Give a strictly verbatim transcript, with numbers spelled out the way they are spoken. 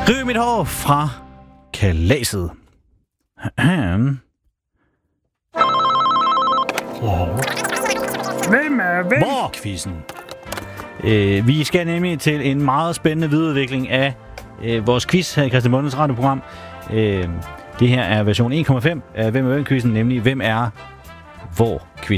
Riv mit hår fra kalaset. Hvem er hvem? Hvor? Quizzen. Øh, vi skal nemlig til en meget spændende videreudvikling af øh, vores quiz her i Christian Bondes radioprogram. Øh, det her er version en komma fem af Hvem er hvem-quizzen, nemlig Hvem er hvor?